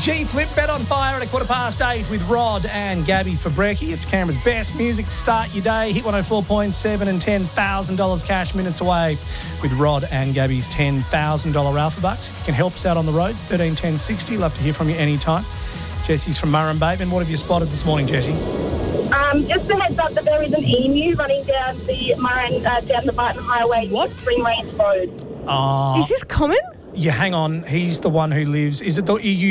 G-Flip, Bet on Fire at 8:15 with Rod and Gabby for brekkie. It's Canberra's best music to start your day. Hit 104.7 and $10,000 cash minutes away with Rod and Gabby's $10,000 Alpha Bucks. You can help us out on the roads, 13 10 60. Love to hear from you anytime. Jesse's from Murrum Bateman. What have you spotted this morning, Jesse? Just a heads up that there is an emu running down the down the Barton Highway. What? Spring Range Road. Is this common? Yeah, hang on. He's the one who lives. Is it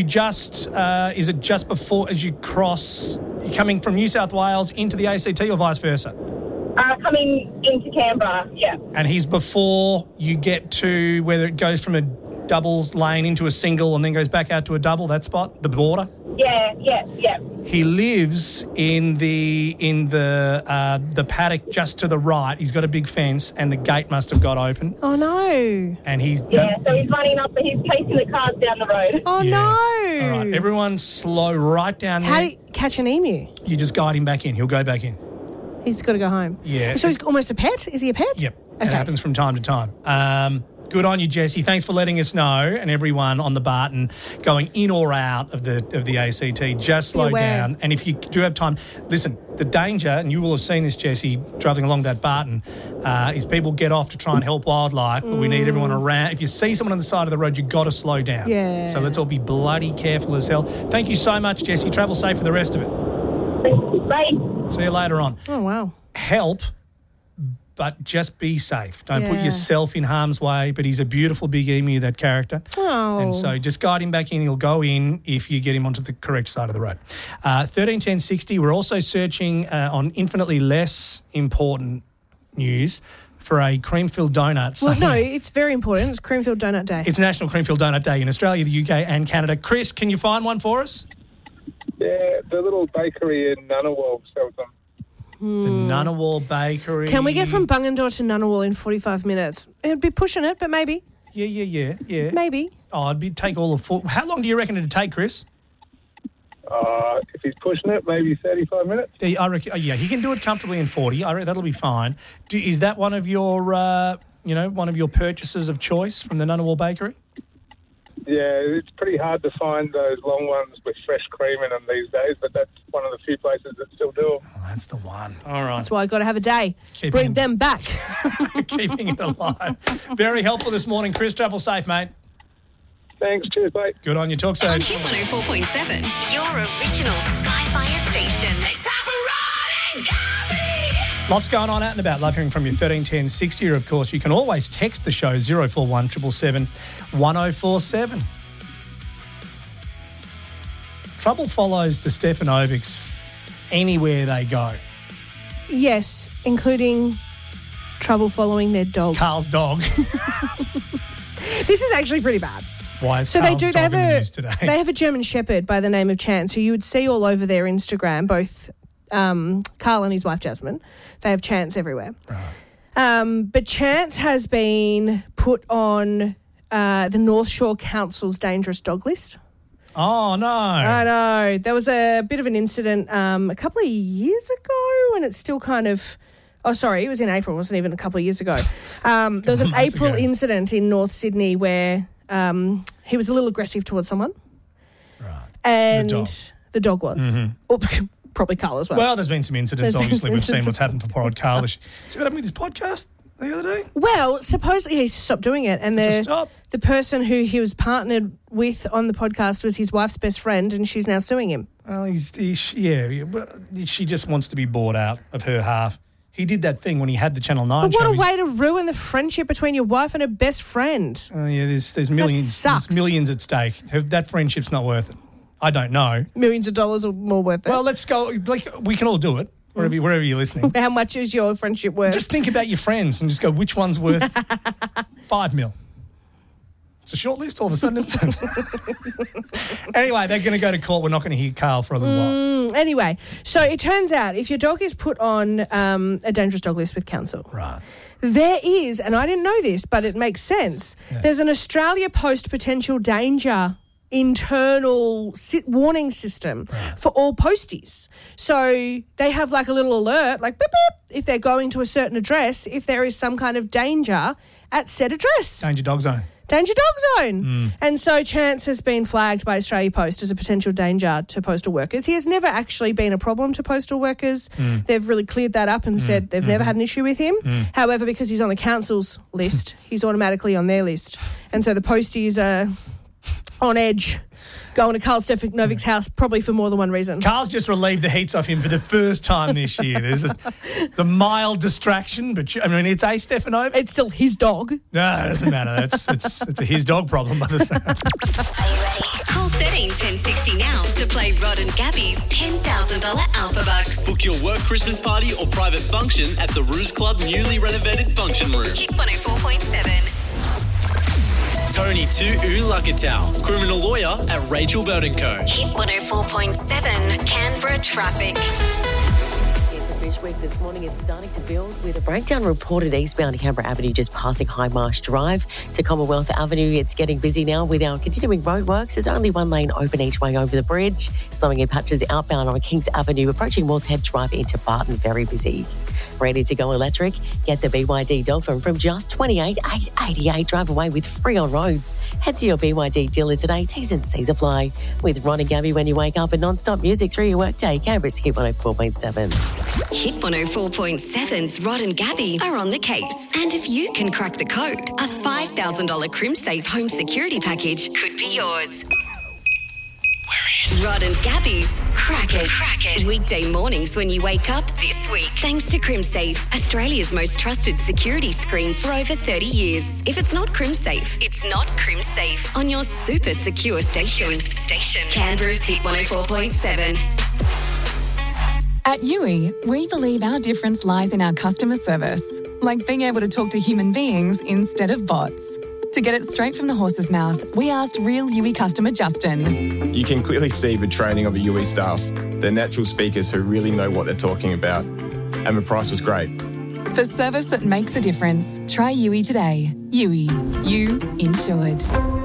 just before as you cross? You're coming from New South Wales into the ACT or vice versa? Coming into Canberra, yeah. And he's before you get to whether it goes from a doubles lane into a single and then goes back out to a double. That spot, the border. Yeah. He lives in the paddock just to the right. He's got a big fence, and the gate must have got open. Oh no! And he's So he's running up, but he's chasing the cars down the road. Oh Yeah. no! All right, everyone slow right down there. How do you catch an emu? You just guide him back in. He'll go back in. He's got to go home. Yeah. So he's almost a pet? Is he a pet? Yep. Okay. It happens from time to time. Good on you, Jesse. Thanks for letting us know, and everyone on the Barton going in or out of the ACT. Just slow down, and if you do have time, listen. The danger, and you will have seen this, Jesse, travelling along that Barton, is people get off to try and help wildlife, but we need everyone around. If you see someone on the side of the road, you've got to slow down. Yeah. So let's all be bloody careful as hell. Thank you so much, Jesse. Travel safe for the rest of it. Bye. See you later on. Oh wow! Help, but just be safe. Don't put Yeah. yourself in harm's way. But he's a beautiful big emu, that character. Oh. And so just guide him back in. He'll go in if you get him onto the correct side of the road. 13 10 60. We're also searching on infinitely less important news for a cream-filled donut. Well, no, it's very important. It's Creamfield Donut Day. It's National Cream-Filled Donut Day in Australia, the UK and Canada. Chris, can you find one for us? Yeah, the little bakery in Ngunnawal sells them. The Ngunnawal Bakery. Can we get from Bungendore to Ngunnawal in 45 minutes? It'd be pushing it, but maybe. Yeah. Maybe. Oh, take all of 4. How long do you reckon it'd take, Chris? If he's pushing it, maybe 35 minutes. I reckon, he can do it comfortably in 40. I reckon that'll be fine. Is that one of your, one of your purchases of choice from the Ngunnawal Bakery? Yeah, it's pretty hard to find those long ones with fresh cream in them these days, but that's one of the few places that still do them. Oh, that's the one. All right. That's why I got to have a day. Bring them back. Keeping it alive. Very helpful this morning, Chris. Travel safe, mate. Thanks. Cheers, mate. Good on you. Talk soon. On Hit 104.7, your original Skyfire station. It's time for Rod and Gabby. Lots going on out and about. Love hearing from you. 13 10 60. Of course, you can always text the show 041 777 1047. Trouble follows the Stefanovics anywhere they go. Yes, including trouble following their dog. Carl's dog. This is actually pretty bad. Why is So Carl's they dog in the news today? have a German Shepherd by the name of Chance, who you would see all over their Instagram, both Carl and his wife Jasmine. They have Chance everywhere. Right. But Chance has been put on the North Shore Council's dangerous dog list. Oh, no. I know. There was a bit of an incident a couple of years ago, and it's still kind of... Oh, sorry, it was in April. It wasn't even a couple of years ago. There was an April incident in North Sydney where he was a little aggressive towards someone. Right. And The dog. was. Mm-hmm. Or probably Carl as well. Well, there's been some incidents. Obviously, we've seen what's happened for poor old Carl. See what happened with his podcast the other day? Well, supposedly he's stopped doing it. And the person who he was partnered with on the podcast was his wife's best friend, and she's now suing him. Well, she just wants to be bought out of her half. He did that thing when he had the Channel 9 But what show. a way to ruin the friendship between your wife and her best friend. There's millions. sucks. There's millions at stake. That friendship's not worth it. I don't know. Millions of dollars or more worth it. Well, let's go. Like, we can all do it wherever you're listening. How much is your friendship worth? Just think about your friends and just go, which one's worth $5 million? It's a short list all of a sudden, isn't it? Anyway, they're going to go to court. We're not going to hear Carl for a little while. Anyway, so it turns out if your dog is put on a dangerous dog list with council, Right. there is, and I didn't know this, but it makes sense, there's an Australia Post potential danger internal warning system for all posties. So they have like a little alert, like beep, beep, if they're going to a certain address, if there is some kind of danger at said address. Danger dog zone. danger dog zone. And so Chance has been flagged by Australia Post as a potential danger to postal workers. He has never actually been a problem to postal workers. They've really cleared that up and said they've never had an issue with him. However, because he's on the council's list, he's automatically on their list. And so the posties are on edge, going to Carl Stefanović's house probably for more than one reason. Carl's just relieved the heats off him for the first time this year. There's the mild distraction, but I mean, it's a Stefanović. It's still his dog. No, it doesn't matter. It's a his dog problem by the sound. Are you ready? Call 13 1060 now to play Rod and Gabby's $10,000 Alpha Bucks. Book your work Christmas party or private function at the Ruse Club newly renovated function room. Hit 104.7. Tony Tu Ulakatau, criminal lawyer at Rachel Burton Co. Hit 104.7. Canberra traffic. Fish Week this morning, it's starting to build with a breakdown reported eastbound Canberra Avenue just passing High Marsh Drive to Commonwealth Avenue. It's getting busy now with our continuing roadworks. There's only one lane open each way over the bridge. Slowing in patches outbound on Kings Avenue, approaching Moore's Head Drive into Barton, very busy. Ready to go electric? Get the BYD Dolphin from just $28,888. Drive away with free on roads. Head to your BYD dealer today. T's and C's apply. With Ron and Gabby when you wake up and non-stop music through your workday. Canberra's Hit 104.7. Hit 104.7's Rod and Gabby are on the case. And if you can crack the code, a $5,000 CrimSafe home security package could be yours. We're in. Rod and Gabby's Crack It. Weekday mornings when you wake up this week. Thanks to CrimSafe, Australia's most trusted security screen for over 30 years. If it's not CrimSafe, it's not CrimSafe. On your super secure station. Canberra's Hit 104.7. At Yui, we believe our difference lies in our customer service, like being able to talk to human beings instead of bots. To get it straight from the horse's mouth, we asked real Yui customer Justin. You can clearly see the training of the Yui staff. They're natural speakers who really know what they're talking about. And the price was great. For service that makes a difference, try Yui today. Yui, you insured.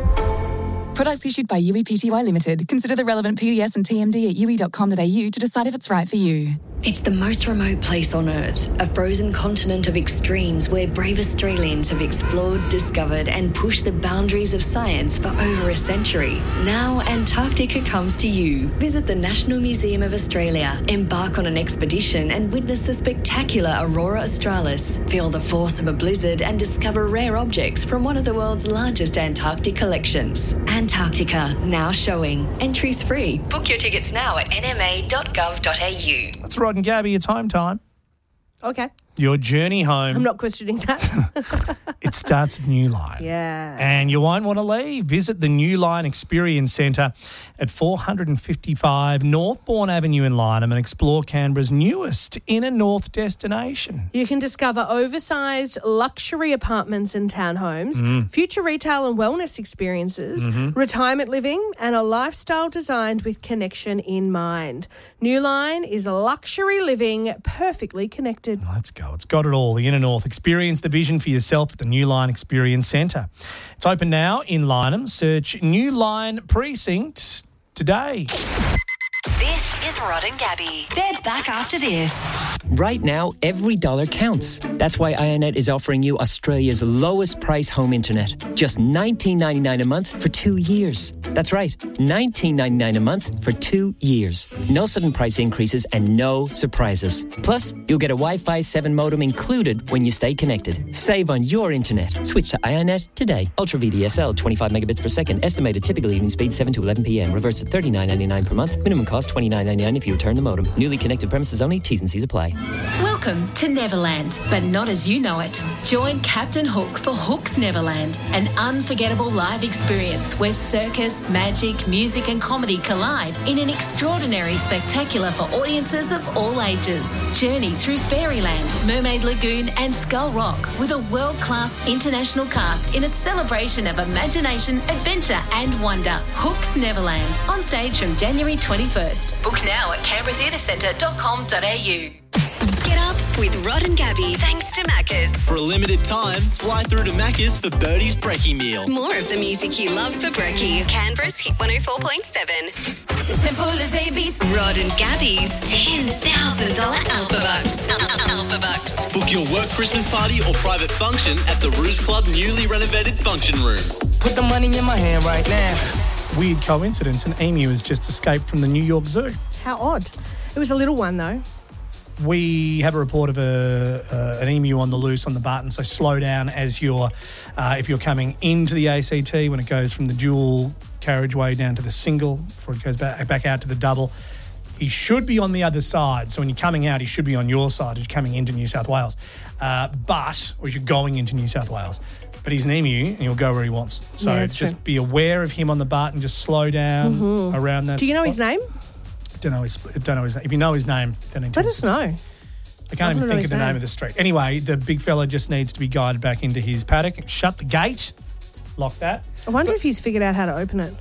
Products issued by Yui Pty Limited. Consider the relevant PDS and TMD at yui.com.au to decide if it's right for you. It's the most remote place on Earth, a frozen continent of extremes where brave Australians have explored, discovered and pushed the boundaries of science for over a century. Now Antarctica comes to you. Visit the National Museum of Australia, embark on an expedition and witness the spectacular Aurora Australis, feel the force of a blizzard and discover rare objects from one of the world's largest Antarctic collections. Antarctica, now showing. Entries free. Book your tickets now at nma.gov.au. That's Rod and Gabby, it's home time. Okay. Your journey home. I'm not questioning that. It starts at New Line. Yeah. And you won't want to leave. Visit the New Line Experience Centre at 455 Northbourne Avenue in Lyneham and explore Canberra's newest inner north destination. You can discover oversized luxury apartments and townhomes, future retail and wellness experiences, retirement living and a lifestyle designed with connection in mind. New Line is luxury living perfectly connected. Let's go. It's got it all. The inner north. Experience the vision for yourself at the New Line Experience Centre. It's open now in Lyneham. Search New Line Precinct today. This is Rod and Gabby. They're back after this. Right now, every dollar counts. That's why IONET is offering you Australia's lowest price home internet. Just $19.99 a month for 2 years. That's right, $19.99 a month for 2 years. No sudden price increases and no surprises. Plus, you'll get a Wi-Fi 7 modem included when you stay connected. Save on your internet. Switch to IONET today. Ultra VDSL, 25 megabits per second. Estimated typical evening speed 7 to 11 p.m. Reverse to $39.99 per month. Minimum cost $29.99 if you return the modem. Newly connected premises only. T's and C's apply. Welcome to Neverland, but not as you know it. Join Captain Hook for Hook's Neverland, an unforgettable live experience where circus, magic, music and comedy collide in an extraordinary spectacular for audiences of all ages. Journey through Fairyland, Mermaid Lagoon and Skull Rock with a world-class international cast in a celebration of imagination, adventure and wonder. Hook's Neverland, on stage from January 21st. Book now at canberratheatrecentre.com.au. Get up with Rod and Gabby thanks to Macca's. For a limited time, fly through to Macca's for Birdie's Brekkie meal. More of the music you love for brekkie. Canberra's Hit 104.7. Simple as ABC. Rod and Gabby's $10,000 Alpha Bucks. Alpha Bucks. Book your work Christmas party or private function at the Ruse Club newly renovated function room. Put the money in my hand right now. Weird coincidence, an emu has just escaped from the New York Zoo. How odd. It was a little one, though. We have a report of an emu on the loose on the Barton, so slow down as you're if you're coming into the ACT when it goes from the dual carriageway down to the single before it goes back out to the double. He should be on the other side, so when you're coming out, he should be on your side as you're coming into New South Wales, or as you're going into New South Wales. But he's an emu and he'll go where he wants. So just true. be aware of him on the Barton, just slow down around that Do you know spot. his name? Don't know his name. If you know his name, then Let us know. I can't even think of the name of the street. Anyway, the big fella just needs to be guided back into his paddock. Shut the gate. Lock that. I wonder if he's figured out how to open it.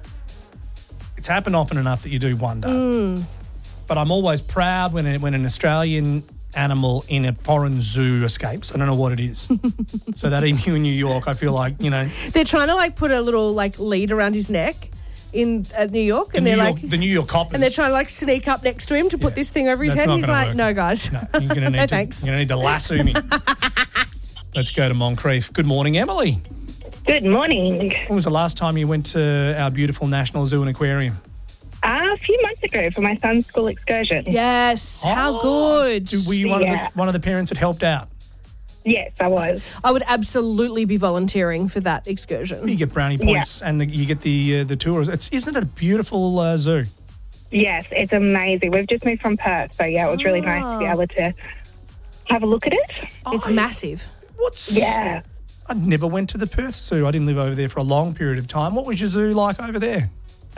It's happened often enough that you do wonder. But I'm always proud when an Australian animal in a foreign zoo escapes. I don't know what it is. So that emu in New York, I feel like, They're trying to put a little lead around his neck in New York, and the New York coppers. and they're trying to sneak up next to him to put this thing over his That's head. not And he's gonna like, work. "No, guys, No, you're going to need thanks. You're going to need to lasso me. Let's go to Moncrief. Good morning, Emily. Good morning. When was the last time you went to our beautiful National Zoo and Aquarium? A few months ago for my son's school excursion. Yes, how good. Were you one of the parents that helped out? Yes, I was. I would absolutely be volunteering for that excursion. You get brownie points and you get the tours. Isn't it a beautiful zoo? Yes, it's amazing. We've just moved from Perth, so it was really nice to be able to have a look at it. It's massive. Yeah. I never went to the Perth Zoo. I didn't live over there for a long period of time. What was your zoo like over there?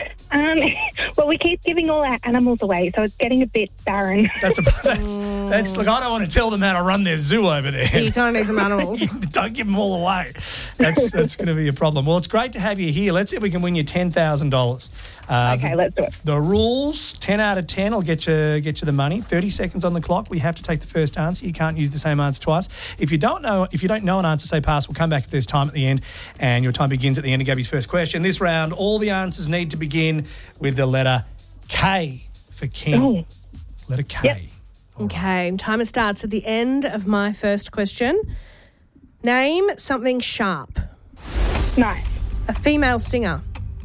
Well, we keep giving all our animals away, so it's getting a bit barren. That's look, I don't want to tell them how to run their zoo over there. You kind of need some animals. Don't give them all away. That's going to be a problem. Well, it's great to have you here. Let's see if we can win you $10,000. Okay, let's do it. The rules: 10 out of 10 will get you the money. 30 seconds on the clock. We have to take the first answer. You can't use the same answer twice. If you don't know an answer, say pass. We'll come back if there's time at the end, and your time begins at the end of Gabby's first question. This round, all the answers need to begin with the letter K for King. Oh. Letter K. Yep. Okay, timer starts at the end of my first question. Name something sharp. Nice. A female singer.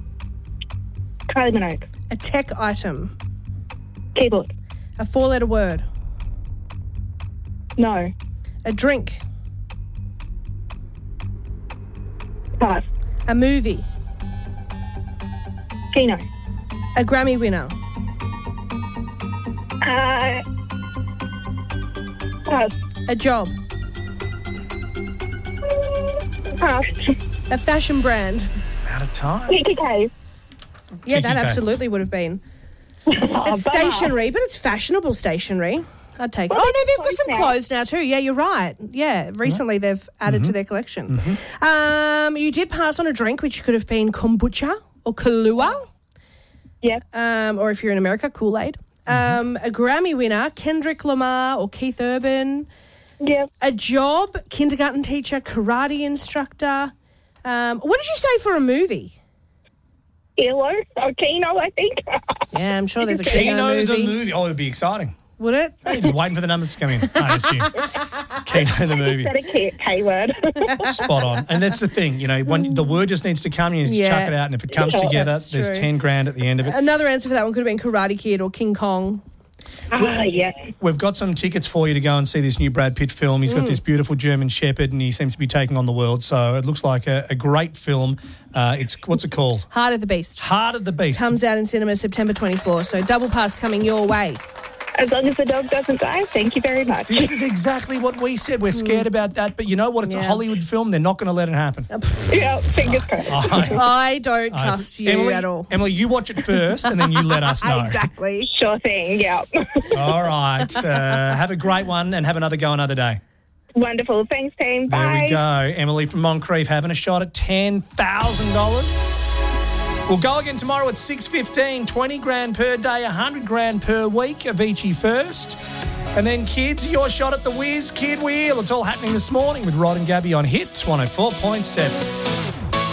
Kylie Minogue. A tech item. Keyboard. A four-letter word. No. A drink. Pass. A movie. Kino. A Grammy winner. Pass. A job. Pass. A fashion brand. Out of time. PKK. Yeah, that KKK. absolutely would have been. It's stationery, but it's fashionable stationery. I'd take it. Oh, no, they've got some clothes now too. Yeah, you're right. Yeah, recently they've added to their collection. You did pass on a drink, which could have been kombucha or Kahlua. Yeah. Or if you're in America, Kool-Aid. A Grammy winner, Kendrick Lamar or Keith Urban. Yeah. A job, kindergarten teacher, karate instructor. What did you say for a movie? Kilo or Kino, I think. Yeah, I'm sure there's a Kino Kino movie. the movie. Oh, it'd be exciting. Would it? You're just waiting for the numbers to come in, I assume. Kino the movie. Said a K-word. Spot on. And that's the thing, when the word just needs to come, you need to chuck it out, and if it comes together, that's there's true. 10 grand at the end of it. Another answer for that one could have been Karate Kid or King Kong. Yeah. We've got some tickets for you to go and see this new Brad Pitt film. He's got this beautiful German Shepherd, and he seems to be taking on the world. So it looks like a great film. What's it called? Heart of the Beast. Heart of the Beast. Comes out in cinemas September 24. So double pass coming your way. As long as the dog doesn't die, thank you very much. This is exactly what we said. We're scared about that. But you know what? It's a Hollywood film. They're not going to let it happen. Yeah, fingers crossed. I don't trust you Emily, at all. Emily, you watch it first and then you let us know. Exactly. Sure thing, yeah. All right. Have a great one and have another go another day. Wonderful. Thanks, team. There Bye. we go. Emily from Moncrief having a shot at $10,000. We'll go again tomorrow at 6:15, 20 grand per day, 100 grand per week, Avicii first. And then, kids, your shot at the Whiz Kid Wheel. It's all happening this morning with Rod and Gabby on Hit 104.7.